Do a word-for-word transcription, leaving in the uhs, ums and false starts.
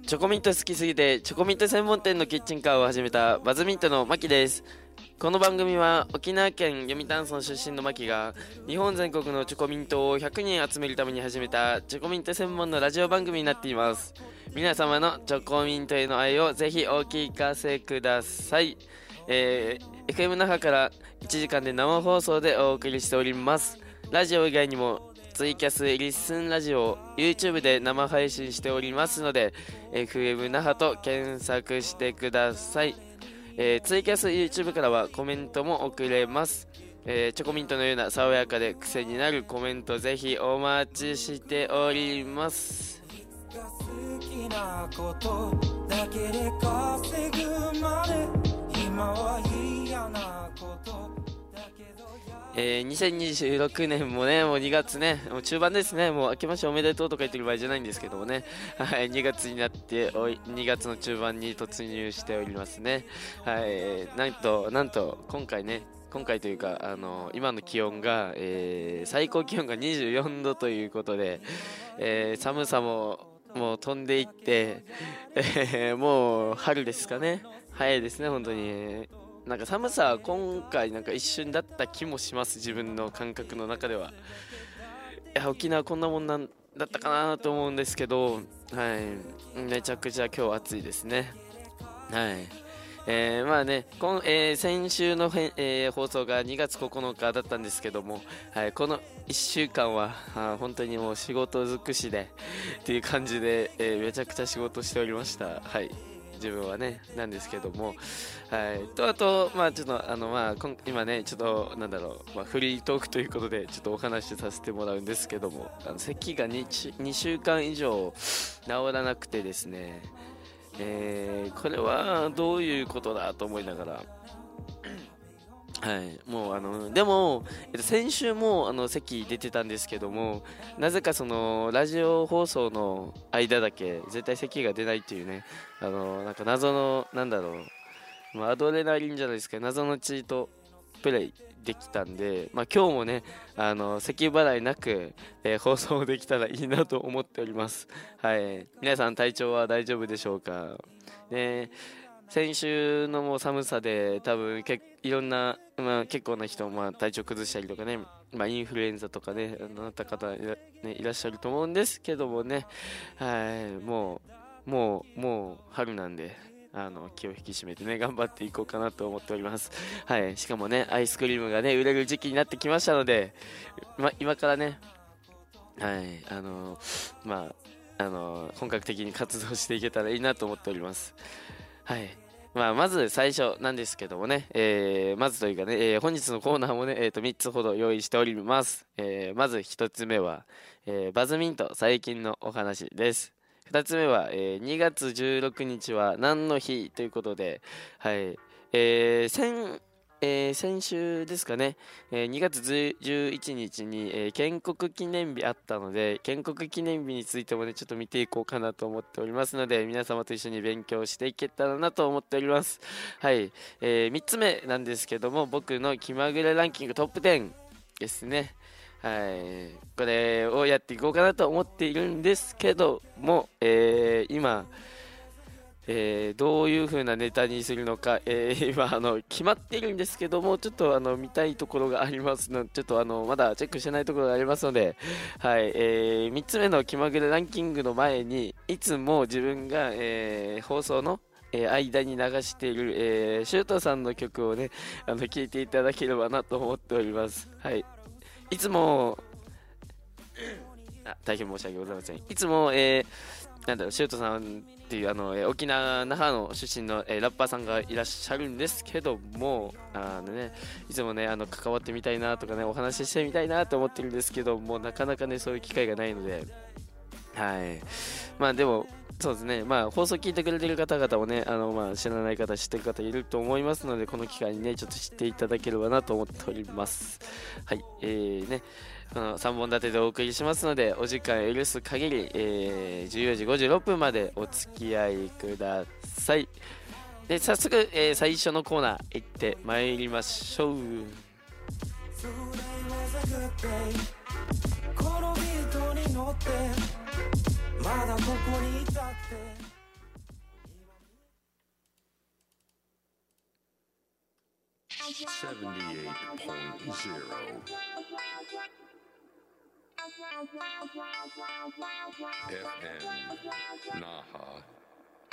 チョコミント好きすぎてチョコミント専門店のキッチンカーを始めたバズミントのマキです。この番組は沖縄県読谷村出身のマキが日本全国のチョコミントをひゃくにん集めるために始めたチョコミント専門のラジオ番組になっています。皆様のチョコミントへの愛をぜひお聞かせください。えー、エフエム 那覇からいちじかんで生放送でお送りしております。ラジオ以外にもツイキャス、リッスンラジオ、YouTube で生配信しておりますので エフエム 那覇と検索してください。えー、ツイキャス、YouTube からはコメントも送れます。えー、チョコミントのような爽やかで癖になるコメントぜひお待ちしております。好きなことだけで稼ぐまで今は嫌なことえー、にせんにじゅうろくねんもね、もうにがつね、もう中盤ですね。もう明けましておめでとうとか言ってる場合じゃないんですけどもね。はい、にがつになっておい、にがつの中盤に突入しておりますね。はい、なんと、なんと、今回ね、今回というか、あの、今の気温が、えー、最高気温がにじゅうよんどということで、えー、寒さも、もう飛んでいって、えー、もう春ですかね。早いですね、本当に。なんか寒さは今回なんか一瞬だった気もします。自分の感覚の中では。いや、沖縄こんなもんなんだったかなと思うんですけど、はい、めちゃくちゃ今日暑いですね。はい。えー、まあね、今えー、先週のへ、えー、放送がにがつここのかだったんですけども、はい、このいっしゅうかんはあ本当にもう仕事尽くしでっていう感じで、えー、めちゃくちゃ仕事しておりました。はい。自分はねなんですけども、はいとあとまあちょっとあのまあ今ねちょっとなんだろう、まあ、フリートークということでちょっとお話しさせてもらうんですけども、あの咳が 2, にしゅうかん以上治らなくてですね、えー、これはどういうことだと思いながら、はい、もうあのでも、えっと、先週もあの席出てたんですけども、なぜかそのラジオ放送の間だけ絶対席が出ないっていうね、あのなんか謎のなんだろう、まあ、アドレナリンじゃないですか、謎のチートプレイできたんで、まあ、今日もねあの咳払いなく、えー、放送できたらいいなと思っております。はい、皆さん体調は大丈夫でしょうかね。先週のもう寒さで多分けいろんな、まあ、結構な人、まあ、体調崩したりとかね、まあ、インフルエンザとかねなった方いら、ね、いらっしゃると思うんですけどもね、はいもうもうもう春なんであの気を引き締めてね頑張っていこうかなと思っております。はい、しかもねアイスクリームがね売れる時期になってきましたので、ま、今からねはいあのまああの本格的に活動していけたらいいなと思っております。はい。まあ、まず最初なんですけどもね、えー、まずというかね、えー、本日のコーナーもね、えー、とみっつほど用意しております。えー、まずひとつめは、えー、バズミント最近のお話です。ふたつめは、えー、にがつじゅうろくにちは何の日ということで、はい、えー、先えー、先週ですかね、えー、にがつじゅういちにちに、えー、建国記念日あったので、建国記念日についてもねちょっと見ていこうかなと思っておりますので、皆様と一緒に勉強していけたらなと思っております。はい、えー、みっつめなんですけども、僕の気まぐれランキングトップじゅうですね。はい、これをやっていこうかなと思っているんですけども、えー、今えー、どういう風なネタにするのか、えー、今あの決まっているんですけども、ちょっとあの見たいところがありますので、ちょっとあのまだチェックしてないところがありますので、はい、えー、みっつめの気まぐれランキングの前にいつも自分が、えー、放送のえー、間に流している、えー、シュートさんの曲をねあの聴いていただければなと思っております。はい、いつもあ大変申し訳ございません。いつも、えー、なんだろうシュートさんっていうあの、えー、沖縄那覇の出身の、えー、ラッパーさんがいらっしゃるんですけども、あのねいつもねあの関わってみたいなとかねお話ししてみたいなと思ってるんですけども、なかなかねそういう機会がないので、はいまあでもそうですね、まあ放送聞いてくれてる方々もねあの、まあ、知らない方知ってる方いると思いますので、この機会にねちょっと知っていただければなと思っております。はいえーねこのさんぼん立てでお送りしますので、お時間許す限り、えー、じゅうよじごじゅうろっぷんまでお付き合いください。で早速、えー、最初のコーナー行ってまいりましょう。このビートに乗ってまだここにいたって seventy-eight point zero F M Naha